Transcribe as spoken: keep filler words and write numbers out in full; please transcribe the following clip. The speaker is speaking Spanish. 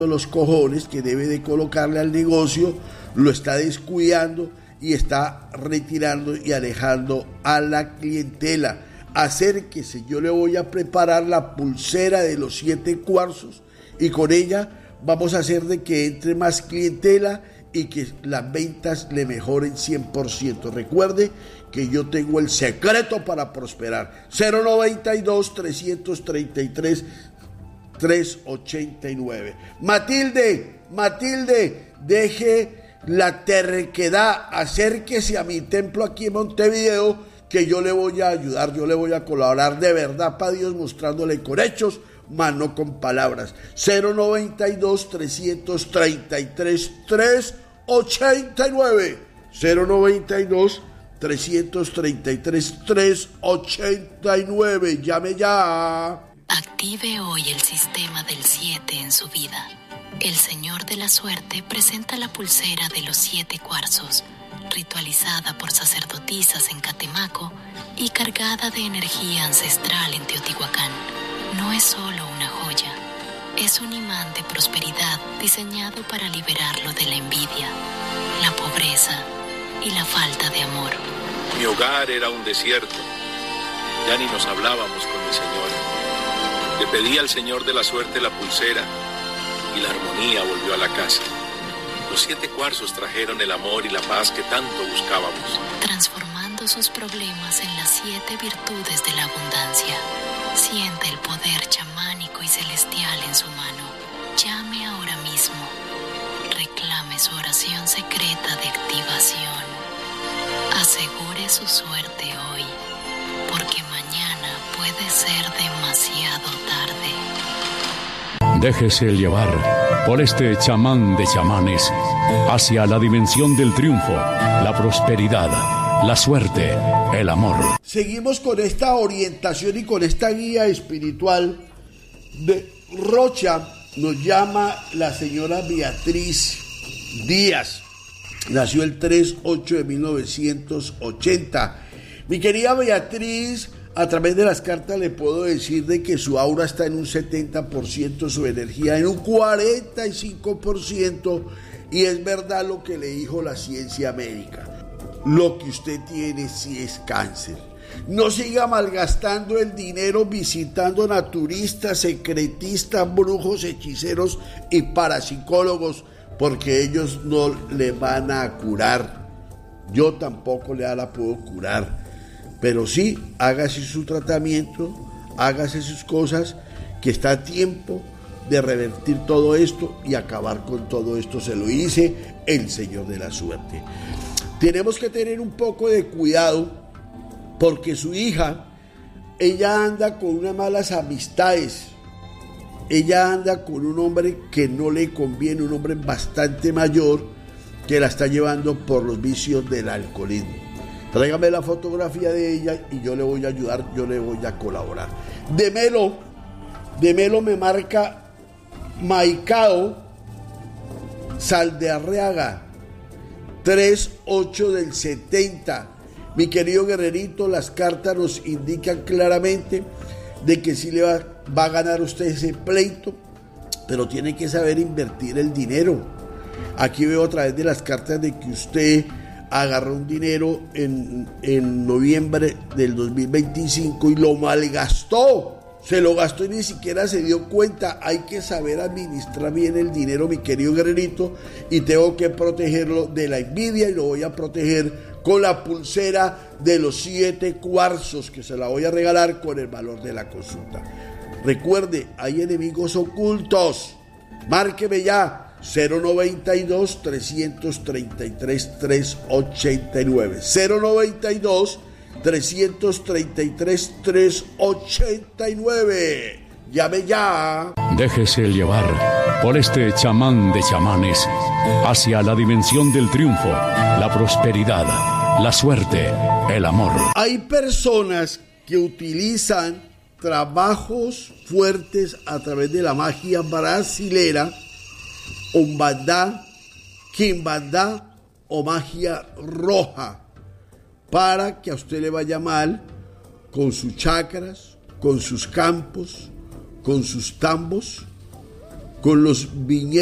los cojones que debe de colocarle al negocio, lo está descuidando y está retirando y alejando a la clientela. Acérquese, yo le voy a preparar la pulsera de los siete cuarzos y con ella vamos a hacer de que entre más clientela y que las ventas le mejoren cien por ciento. Recuerde que yo tengo el secreto para prosperar. cero noventa y dos, trescientos treinta y tres, trescientos ochenta y nueve. Matilde, Matilde, deje la terquedad, acérquese a mi templo aquí en Montevideo, que yo le voy a ayudar, yo le voy a colaborar de verdad para Dios, mostrándole con hechos, más no con palabras. cero noventa y dos, trescientos treinta y tres, trescientos ochenta y nueve. cero noventa y dos, trescientos treinta y tres, trescientos ochenta y nueve. Llame ya. Active hoy el sistema del siete en su vida. El Señor de la Suerte presenta la pulsera de los siete cuarzos, ritualizada por sacerdotisas en Catemaco y cargada de energía ancestral en Teotihuacán. No es solo una joya, es un imán de prosperidad diseñado para liberarlo de la envidia, la pobreza y la falta de amor. Mi hogar era un desierto, ya ni nos hablábamos con mi señora. Le pedí al Señor de la Suerte la pulsera y la armonía volvió a la casa. Los siete cuarzos trajeron el amor y la paz que tanto buscábamos, transformando sus problemas en las siete virtudes de la abundancia. Siente el poder chamánico y celestial en su mano. Llame ahora mismo. Reclame su oración secreta de activación. Asegure su suerte hoy, porque mañana puede ser demasiado tarde. Déjese llevar por este chamán de chamanes hacia la dimensión del triunfo, la prosperidad, la suerte, el amor. Seguimos con esta orientación y con esta guía espiritual de Rocha. Nos llama la señora Beatriz Díaz. Nació el tres ocho de mil novecientos ochenta. Mi querida Beatriz, a través de las cartas le puedo decir de que su aura está en un setenta por ciento, su energía en un cuarenta y cinco por ciento, y es verdad lo que le dijo la ciencia médica. Lo que usted tiene sí es cáncer. No siga malgastando el dinero visitando naturistas, secretistas, brujos, hechiceros y parapsicólogos, porque ellos no le van a curar. Yo tampoco le la puedo curar. Pero sí, hágase su tratamiento, hágase sus cosas, que está a tiempo de revertir todo esto y acabar con todo esto. Se lo dice el Señor de la Suerte. Tenemos que tener un poco de cuidado porque su hija, ella anda con unas malas amistades. Ella anda con un hombre que no le conviene, un hombre bastante mayor que la está llevando por los vicios del alcoholismo. Tráigame la fotografía de ella y yo le voy a ayudar, yo le voy a colaborar. De Melo, de Melo me marca Maicao Saldearreaga, tres ocho del setenta. Mi querido guerrerito, las cartas nos indican claramente de que sí le va, va a ganar usted ese pleito, pero tiene que saber invertir el dinero. Aquí veo a través de las cartas de que usted agarró un dinero en, en noviembre del dos mil veinticinco y lo malgastó. Se lo gastó y ni siquiera se dio cuenta. Hay que saber administrar bien el dinero, mi querido guerrerito, y tengo que protegerlo de la envidia y lo voy a proteger con la pulsera de los siete cuarzos, que se la voy a regalar con el valor de la consulta. Recuerde, hay enemigos ocultos. Márqueme ya, cero noventa y dos, trescientos treinta y tres, trescientos ochenta y nueve. cero noventa y dos, trescientos treinta y tres, trescientos ochenta y nueve. Llame ya. Déjese llevar por este chamán de chamanes hacia la dimensión del triunfo, la prosperidad, la suerte, el amor. Hay personas que utilizan trabajos fuertes a través de la magia brasilera, umbandá, quimbandá o magia roja, para que a usted le vaya mal con sus chakras, con sus campos, con sus tambos, con los viñedos